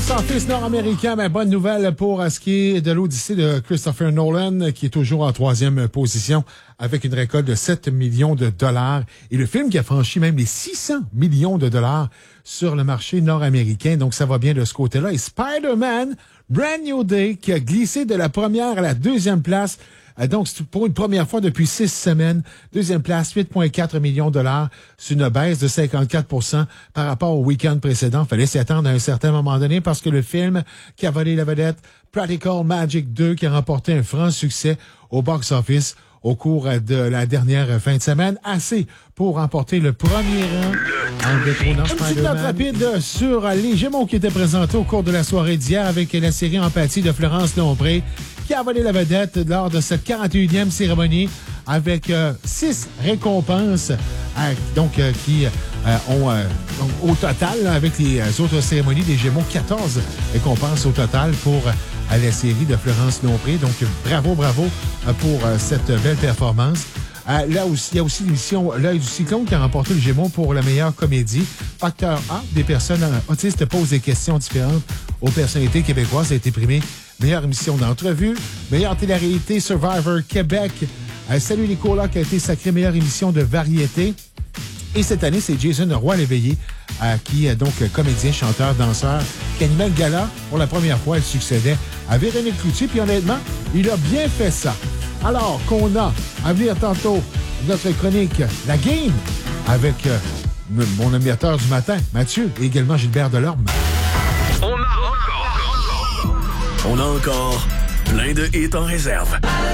box-office nord-américain, ben, bonne nouvelle pour ce qui est de l'Odyssée de Christopher Nolan, qui est toujours en 3e position avec une récolte de 7 millions de dollars. Et le film qui a franchi même les 600 millions de dollars sur le marché nord-américain. Donc, ça va bien de ce côté-là. Et Spider-Man, Brand New Day, qui a glissé de la première à la 2e place. Donc, c'est pour une première fois depuis 6 semaines. 2e place, 8,4 millions de dollars. C'est une baisse de 54% par rapport au week-end précédent. Fallait s'y attendre à un certain moment donné parce que le film qui a volé la vedette, Practical Magic 2, qui a remporté un franc succès au box-office au cours de la dernière fin de semaine. Assez pour remporter le premier rang en détrônant Spider-Man. Une petite note rapide sur les Gémeaux qui étaient présentés au cours de la soirée d'hier avec la série Empathie de Florence Lompré, qui a volé la vedette lors de cette 41e cérémonie avec 6 récompenses qui ont au total, avec les autres cérémonies des Gémeaux, 14 récompenses au total pour la série de Florence Lompré. Donc, bravo pour cette belle performance. Là aussi, il y a aussi l'émission L'œil du cyclone qui a remporté le Gémeaux pour la meilleure comédie. Facteur A, des personnes autistes posent des questions différentes aux personnalités québécoises. Ça a été primé meilleure émission d'entrevue, meilleure télé-réalité Survivor Québec. Salut Nicolas qui a été sacré meilleure émission de variété. Et cette année, c'est Jason Roy-Léveillé qui est donc comédien, chanteur, danseur, qui animait le gala. Pour la première fois, il succédait à Véronique Cloutier. Puis honnêtement, il a bien fait ça. Alors qu'on a à venir tantôt notre chronique La Game avec mon animateur du matin, Mathieu, et également Gilbert Delorme. On a encore plein de hits en réserve.